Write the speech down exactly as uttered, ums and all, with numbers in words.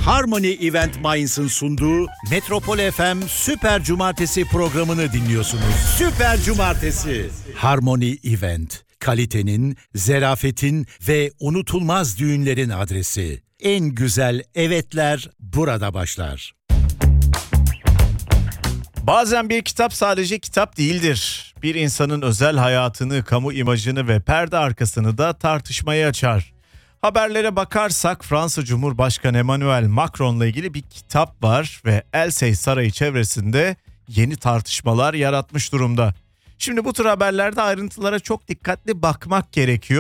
Harmony Event Mainz'ın sunduğu Metropol F M Süper Cumartesi programını dinliyorsunuz. Süper Cumartesi. Harmony Event, kalitenin, zerafetin ve unutulmaz düğünlerin adresi. En güzel evetler burada başlar. Bazen bir kitap sadece kitap değildir. Bir insanın özel hayatını, kamu imajını ve perde arkasını da tartışmaya açar. Haberlere bakarsak Fransa Cumhurbaşkanı Emmanuel Macron'la ilgili bir kitap var ve Elysee Sarayı çevresinde yeni tartışmalar yaratmış durumda. Şimdi bu tür haberlerde ayrıntılara çok dikkatli bakmak gerekiyor.